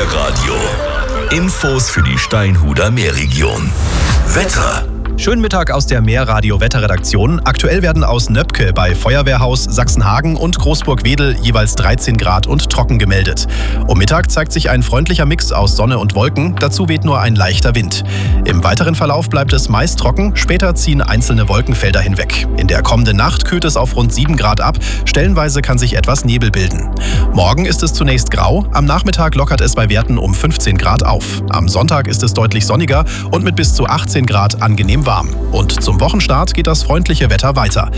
Meerradio. Infos für die Steinhuder Meerregion. Wetter. Schönen Mittag aus der Meerradio-Wetterredaktion. Aktuell werden aus Nöpke bei Feuerwehrhaus, Sachsenhagen und Großburg-Wedel jeweils 13 Grad und trocken gemeldet. Um Mittag zeigt sich ein freundlicher Mix aus Sonne und Wolken, dazu weht nur ein leichter Wind. Im weiteren Verlauf bleibt es meist trocken, später ziehen einzelne Wolkenfelder hinweg. In der kommenden Nacht kühlt es auf rund 7 Grad ab, stellenweise kann sich etwas Nebel bilden. Morgen ist es zunächst grau, am Nachmittag lockert es bei Werten um 15 Grad auf. Am Sonntag ist es deutlich sonniger und mit bis zu 18 Grad angenehm warm. Und zum Wochenstart geht das freundliche Wetter weiter.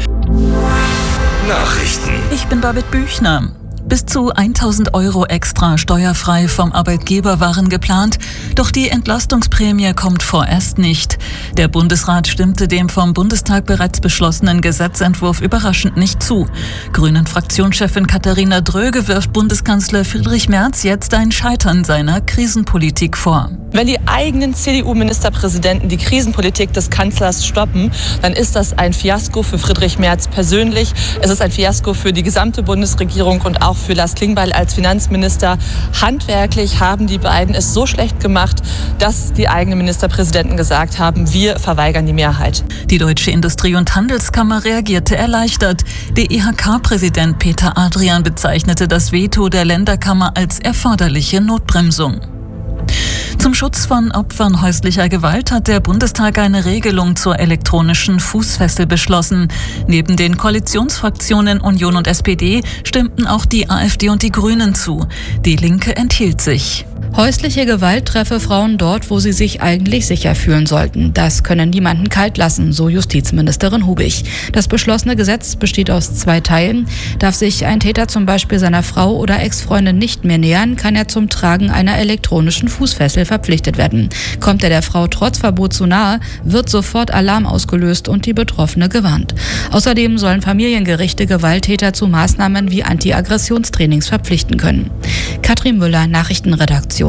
Nachrichten. Ich bin Babette Büchner. Bis zu 1.000 € extra steuerfrei vom Arbeitgeber waren geplant, doch die Entlastungsprämie kommt vorerst nicht. Der Bundesrat stimmte dem vom Bundestag bereits beschlossenen Gesetzentwurf überraschend nicht zu. Grünen-Fraktionschefin Katharina Dröge wirft Bundeskanzler Friedrich Merz jetzt ein Scheitern seiner Krisenpolitik vor. Wenn die eigenen CDU-Ministerpräsidenten die Krisenpolitik des Kanzlers stoppen, dann ist das ein Fiasko für Friedrich Merz persönlich. Es ist ein Fiasko für die gesamte Bundesregierung und auch für Lars Klingbeil als Finanzminister. Handwerklich haben die beiden es so schlecht gemacht, dass die eigenen Ministerpräsidenten gesagt haben, wir verweigern die Mehrheit. Die Deutsche Industrie- und Handelskammer reagierte erleichtert. Der IHK-Präsident Peter Adrian bezeichnete das Veto der Länderkammer als erforderliche Notbremsung. Zum Schutz von Opfern häuslicher Gewalt hat der Bundestag eine Regelung zur elektronischen Fußfessel beschlossen. Neben den Koalitionsfraktionen Union und SPD stimmten auch die AfD und die Grünen zu. Die Linke enthielt sich. Häusliche Gewalt treffe Frauen dort, wo sie sich eigentlich sicher fühlen sollten. Das könne niemanden kalt lassen, so Justizministerin Hubig. Das beschlossene Gesetz besteht aus 2 Teilen. Darf sich ein Täter zum Beispiel seiner Frau oder Ex-Freundin nicht mehr nähern, kann er zum Tragen einer elektronischen Fußfessel verpflichtet werden. Kommt er der Frau trotz Verbot zu nahe, wird sofort Alarm ausgelöst und die Betroffene gewarnt. Außerdem sollen Familiengerichte Gewalttäter zu Maßnahmen wie Anti-Aggressionstrainings verpflichten können. Katrin Müller, Nachrichtenredaktion.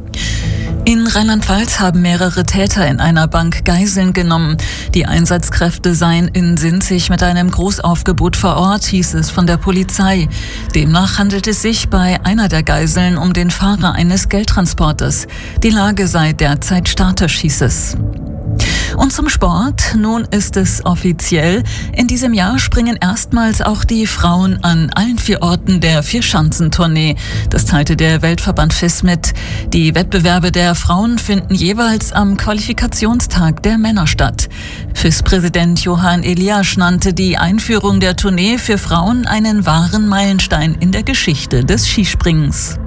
In Rheinland-Pfalz haben mehrere Täter in einer Bank Geiseln genommen. Die Einsatzkräfte seien in Sinzig mit einem Großaufgebot vor Ort, hieß es von der Polizei. Demnach handelt es sich bei einer der Geiseln um den Fahrer eines Geldtransporters. Die Lage sei derzeit statisch, hieß es. Und zum Sport. Nun ist es offiziell. In diesem Jahr springen erstmals auch die Frauen an allen 4 Orten der Vierschanzentournee. Das teilte der Weltverband FIS mit. Die Wettbewerbe der Frauen finden jeweils am Qualifikationstag der Männer statt. FIS-Präsident Johann Eliasch nannte die Einführung der Tournee für Frauen einen wahren Meilenstein in der Geschichte des Skispringens.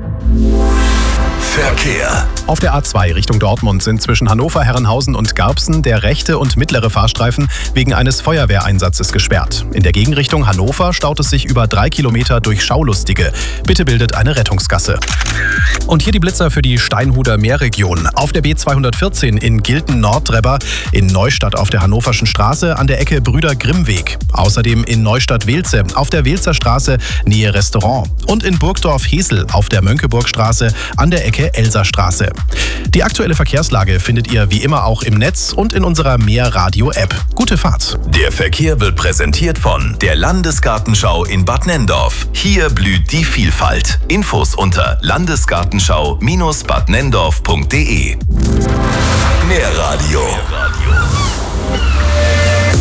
Verkehr. Auf der A2 Richtung Dortmund sind zwischen Hannover, Herrenhausen und Garbsen der rechte und mittlere Fahrstreifen wegen eines Feuerwehreinsatzes gesperrt. In der Gegenrichtung Hannover staut es sich über 3 Kilometer durch Schaulustige. Bitte bildet eine Rettungsgasse. Und hier die Blitzer für die Steinhuder Meerregion. Auf der B214 in Gilten-Norddrebber, in Neustadt auf der Hannoverschen Straße an der Ecke Brüder-Grimm-Weg. Außerdem in Neustadt-Weelze auf der Weelzer Straße Nähe Restaurant. Und in Burgdorf-Hesel auf der Mönckeburgstraße an der Ecke Elserstraße. Die aktuelle Verkehrslage findet ihr wie immer auch im Netz und in unserer Meerradio-App. Gute Fahrt! Der Verkehr wird präsentiert von der Landesgartenschau in Bad Nenndorf. Hier blüht die Vielfalt. Infos unter landesgartenschau-badnendorf.de. Meerradio.